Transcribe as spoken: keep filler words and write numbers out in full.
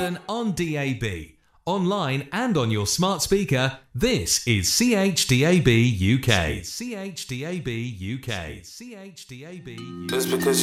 seven on D A B. Online and on your smart speaker, this is C H D A B U K. C H D A B U K. C H D A B U K. Just because